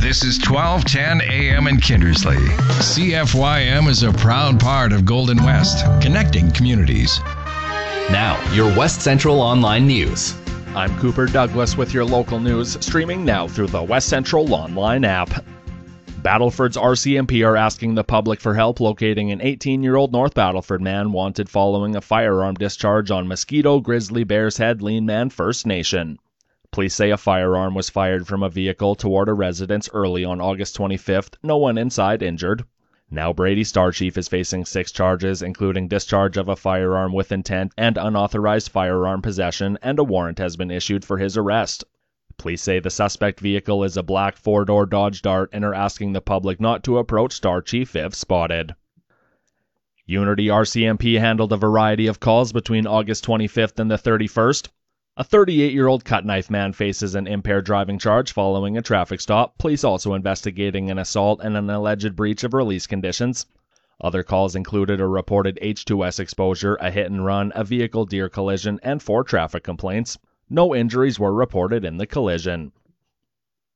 This is 1210 AM in Kindersley. CFYM is a proud part of Golden West, connecting communities. Now, your West Central Online News. I'm Cooper Douglas with your local news, streaming now through the West Central Online app. Battleford's RCMP are asking the public for help locating an 18-year-old North Battleford man wanted following a firearm discharge on Mosquito Grizzly Bears Head Leanman First Nation. Police say a firearm was fired from a vehicle toward a residence early on August 25th, no one inside injured. Now Brady Star Chief is facing 6 charges, including discharge of a firearm with intent and unauthorized firearm possession, and a warrant has been issued for his arrest. Police say the suspect vehicle is a black 4-door Dodge Dart and are asking the public not to approach Star Chief if spotted. Unity RCMP handled a variety of calls between August 25th and the 31st. A 38-year-old cut-knife man faces an impaired driving charge following a traffic stop. Police also investigating an assault and an alleged breach of release conditions. Other calls included a reported H2S exposure, a hit-and-run, a vehicle deer collision, and 4 traffic complaints. No injuries were reported in the collision.